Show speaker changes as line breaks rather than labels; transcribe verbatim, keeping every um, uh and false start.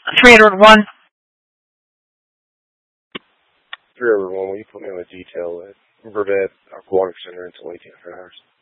three hundred one.
three hundred one, will you put me on the detail at Burdett Aquatic Center until eighteen hundred hours?